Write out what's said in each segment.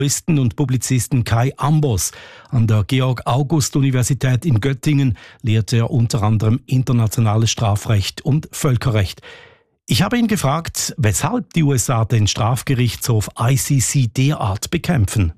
Juristen und Publizisten Kai Ambos. An der Georg-August-Universität in Göttingen lehrt er unter anderem internationales Strafrecht und Völkerrecht. Ich habe ihn gefragt, weshalb die USA den Strafgerichtshof ICC derart bekämpfen.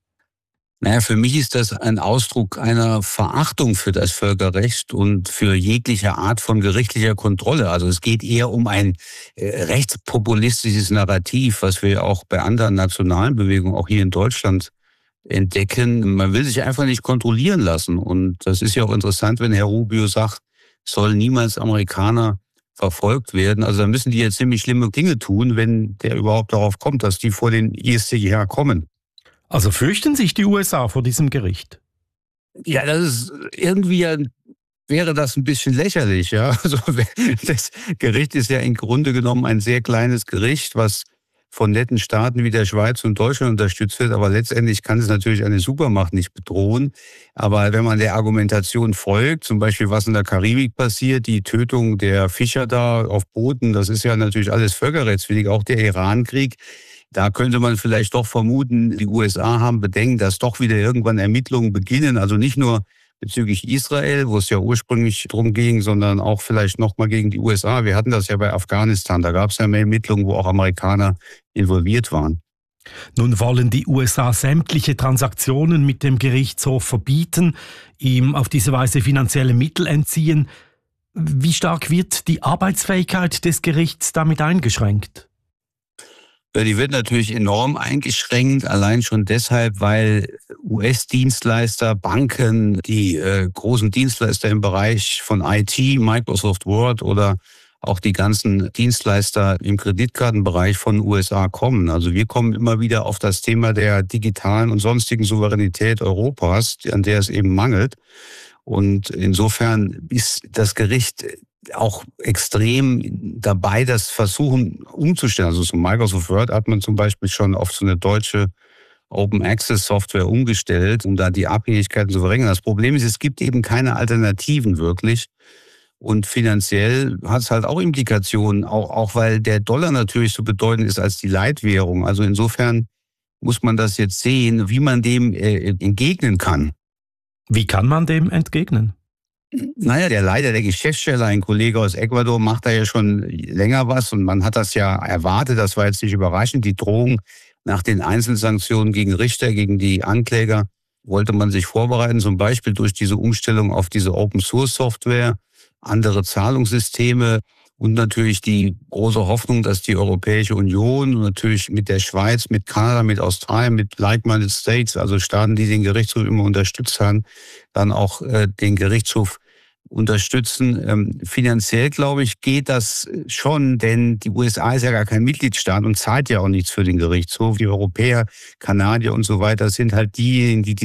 Naja, für mich ist das ein Ausdruck einer Verachtung für das Völkerrecht und für jegliche Art von gerichtlicher Kontrolle. Also es geht eher um ein rechtspopulistisches Narrativ, was wir auch bei anderen nationalen Bewegungen, auch hier in Deutschland, entdecken. Man will sich einfach nicht kontrollieren lassen. Und das ist ja auch interessant, wenn Herr Rubio sagt, soll niemals Amerikaner verfolgt werden. Also da müssen die ja ziemlich schlimme Dinge tun, wenn der überhaupt darauf kommt, dass die vor den IStGH kommen. Also fürchten sich die USA vor diesem Gericht? Ja, das ist irgendwie wäre das ein bisschen lächerlich, ja. Also das Gericht ist ja im Grunde genommen ein sehr kleines Gericht, was von netten Staaten wie der Schweiz und Deutschland unterstützt wird. Aber letztendlich kann es natürlich eine Supermacht nicht bedrohen. Aber wenn man der Argumentation folgt, zum Beispiel was in der Karibik passiert, die Tötung der Fischer da auf Booten, das ist ja natürlich alles völkerrechtswidrig, auch der Iran-Krieg. Da könnte man vielleicht doch vermuten, die USA haben Bedenken, dass doch wieder irgendwann Ermittlungen beginnen. Also nicht nur bezüglich Israel, wo es ja ursprünglich drum ging, sondern auch vielleicht nochmal gegen die USA. Wir hatten das ja bei Afghanistan. Da gab es ja mehr Ermittlungen, wo auch Amerikaner involviert waren. Nun wollen die USA sämtliche Transaktionen mit dem Gerichtshof verbieten, ihm auf diese Weise finanzielle Mittel entziehen. Wie stark wird die Arbeitsfähigkeit des Gerichts damit eingeschränkt? Die wird natürlich enorm eingeschränkt, allein schon deshalb, weil US-Dienstleister, Banken, die großen Dienstleister im Bereich von IT, Microsoft Word oder auch die ganzen Dienstleister im Kreditkartenbereich von USA kommen. Also wir kommen immer wieder auf das Thema der digitalen und sonstigen Souveränität Europas, an der es eben mangelt. Und insofern ist das Gericht auch extrem dabei, das Versuchen umzustellen. Also so Microsoft Word hat man zum Beispiel schon auf so eine deutsche Open Access Software umgestellt, um da die Abhängigkeiten zu verringern. Das Problem ist, es gibt eben keine Alternativen wirklich. Und finanziell hat es halt auch Implikationen, auch weil der Dollar natürlich so bedeutend ist als die Leitwährung. Also insofern muss man das jetzt sehen, wie man dem entgegnen kann. Wie kann man dem entgegnen? Naja, der Leiter der Geschäftsstelle, ein Kollege aus Ecuador, macht da ja schon länger was und man hat das ja erwartet, das war jetzt nicht überraschend. Die Drohung nach den Einzelsanktionen gegen Richter, gegen die Ankläger, wollte man sich vorbereiten, zum Beispiel durch diese Umstellung auf diese Open-Source-Software, andere Zahlungssysteme und natürlich die große Hoffnung, dass die Europäische Union und natürlich mit der Schweiz, mit Kanada, mit Australien, mit Like-Minded States, also Staaten, die den Gerichtshof immer unterstützt haben, dann auch den Gerichtshof unterstützen. Finanziell, glaube ich, geht das schon, denn die USA ist ja gar kein Mitgliedstaat und zahlt ja auch nichts für den Gerichtshof. Die Europäer, Kanadier und so weiter sind halt diejenigen, die